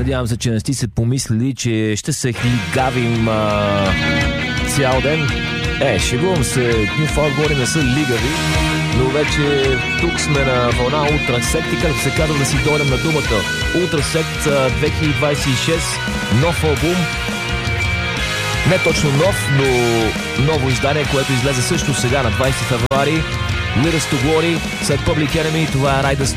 Надявам се, че не сте се помислили, че ще се хлигавим цял ден. Шегувам се, New Отгоре не са лигави, но вече тук сме на вълна Ултрасект и както се казва да си дойдем на думата. Ултрасект 2026, нов албум. Не точно нов, но ново издание, което излезе също сега на 20 февруари. Leaders to Glory, след Public Enemy, това е Ride the